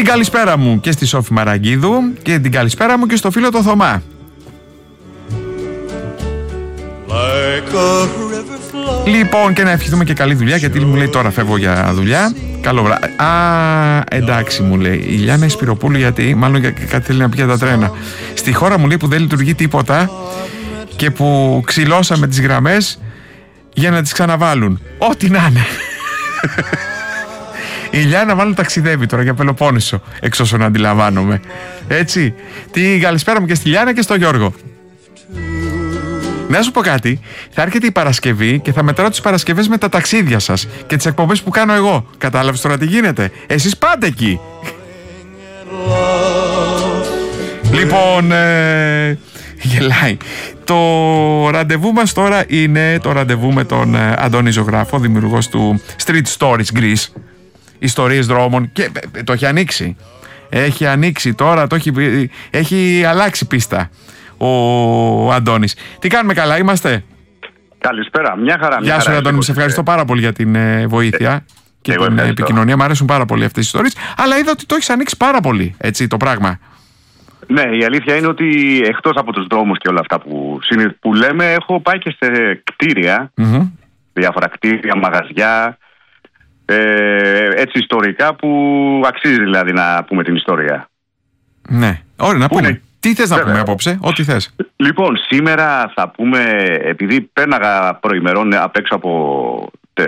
καλησπέρα μου και στη Σόφη Μαραγκίδου και την καλησπέρα μου και στο φίλο το Θωμά. Λοιπόν, και να ευχηθούμε και καλή δουλειά, γιατί μου λέει τώρα φεύγω για δουλειά. Καλό βράδυ. Εντάξει, μου λέει η Λιάννα Σπυροπούλου, γιατί μάλλον κάτι θέλει να πει για τα τρένα. Στη χώρα μου λέει που δεν λειτουργεί τίποτα και που ξυλώσαμε τις γραμμές για να τις ξαναβάλουν. Ό,τι να είναι. Η Λιάννα μάλλον ταξιδεύει τώρα για Πελοπόννησο, εξ όσων αντιλαμβάνομαι. Έτσι. Την καλησπέρα μου και στη Λιάννα και στο Γιώργο. Να σου πω κάτι, θα έρχεται η Παρασκευή και θα μετράω τις Παρασκευές με τα ταξίδια σας και τις εκπομπές που κάνω εγώ. Κατάλαβες τώρα τι γίνεται? Εσείς πάτε εκεί. Λοιπόν, γελάει. Το ραντεβού μας τώρα είναι το ραντεβού με τον Αντώνη Ζωγράφο, δημιουργός του Street Stories Greece, ιστορίες δρόμων, και το έχει ανοίξει. Έχει ανοίξει τώρα, έχει αλλάξει πίστα ο Αντώνης. Τι κάνουμε, καλά είμαστε? Καλησπέρα, μια χαρά. Γεια σου, Αντώνη, σε ευχαριστώ πάρα πολύ για την βοήθεια και την επικοινωνία. Μου αρέσουν πάρα πολύ αυτές τις ιστορίες, αλλά είδα ότι το έχεις ανοίξει πάρα πολύ, έτσι, το πράγμα. Ναι, η αλήθεια είναι ότι εκτός από τους δρόμους και όλα αυτά που λέμε, έχω πάει και σε κτίρια, διάφορα κτίρια, μαγαζιά, έτσι ιστορικά, που αξίζει δηλαδή να πούμε την ιστορία. Ναι, ωραία, να πούμε. Τι θες να πούμε απόψε, ό,τι θες. Λοιπόν, σήμερα θα πούμε, επειδή πέρναγα προημερών απ' έξω από